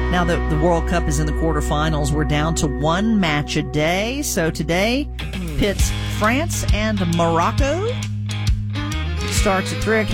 Now that the World Cup is in the quarterfinals, we're down to one match a day. So today pits France and Morocco. Starts at 3 o'clock.